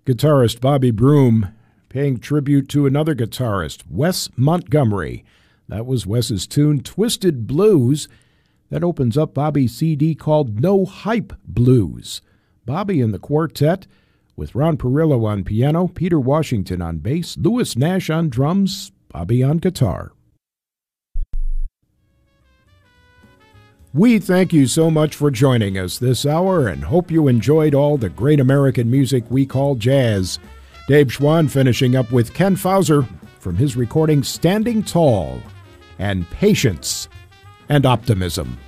Guitarist Bobby Broom paying tribute to another guitarist, Wes Montgomery. That was Wes's tune, Twisted Blues. That opens up Bobby's CD called No Hype Blues. Bobby and the quartet with Ron Perillo on piano, Peter Washington on bass, Louis Nash on drums, Bobby on guitar. We thank you so much for joining us this hour and hope you enjoyed all the great American music we call jazz. Dave Schwann finishing up with Ken Fauser from his recording Standing Tall and Patience and Optimism.